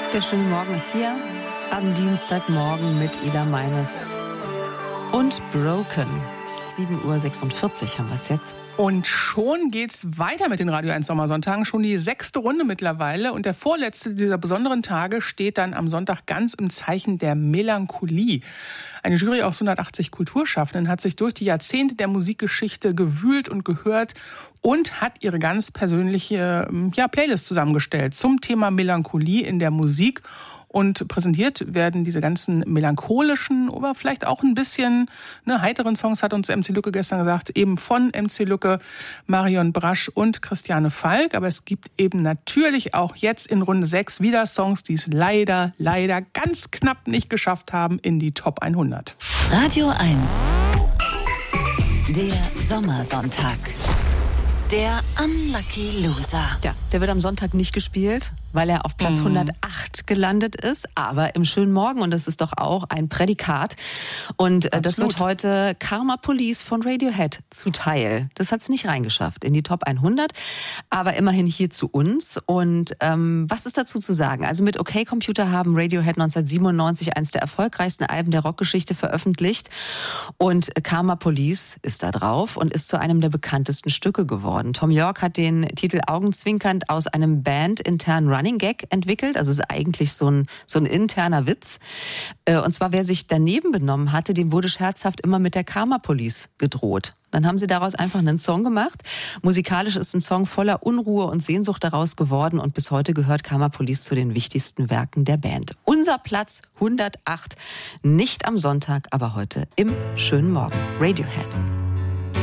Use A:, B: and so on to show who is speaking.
A: Der schöne Morgen ist hier am Dienstagmorgen mit Ida Meines und Broken. 7:46 Uhr haben wir es jetzt.
B: Und schon geht's weiter mit den Radio 1 Sommersonntagen. Schon die 6. Runde mittlerweile. Und der vorletzte dieser besonderen Tage steht dann am Sonntag ganz im Zeichen der Melancholie. Eine Jury aus 180 Kulturschaffenden hat sich durch die Jahrzehnte der Musikgeschichte gewühlt und gehört und hat ihre ganz persönliche Playlist zusammengestellt zum Thema Melancholie in der Musik. Und präsentiert werden diese ganzen melancholischen, aber vielleicht auch ein bisschen heiteren Songs, hat uns MC Lücke gestern gesagt, eben von MC Lücke, Marion Brasch und Christiane Falk. Aber es gibt eben natürlich auch jetzt in Runde 6 wieder Songs, die es leider ganz knapp nicht geschafft haben in die Top 100.
C: Radio 1, der Sommersonntag. Der Unlucky Loser.
A: Ja, der wird am Sonntag nicht gespielt, weil er auf Platz 108 gelandet ist. Aber im schönen Morgen, und das ist doch auch ein Prädikat. Und das wird heute Karma Police von Radiohead zuteil. Das hat es nicht reingeschafft in die Top 100, aber immerhin hier zu uns. Und was ist dazu zu sagen? Also mit OK Computer haben Radiohead 1997 eines der erfolgreichsten Alben der Rockgeschichte veröffentlicht. Und Karma Police ist da drauf und ist zu einem der bekanntesten Stücke geworden. Tom York hat den Titel augenzwinkernd aus einem bandinternen Running Gag entwickelt. Also es ist eigentlich so ein interner Witz. Und zwar, wer sich daneben benommen hatte, dem wurde scherzhaft immer mit der Karma Police gedroht. Dann haben sie daraus einfach einen Song gemacht. Musikalisch ist ein Song voller Unruhe und Sehnsucht daraus geworden. Und bis heute gehört Karma Police zu den wichtigsten Werken der Band. Unser Platz 108, nicht am Sonntag, aber heute im schönen Morgen. Radiohead.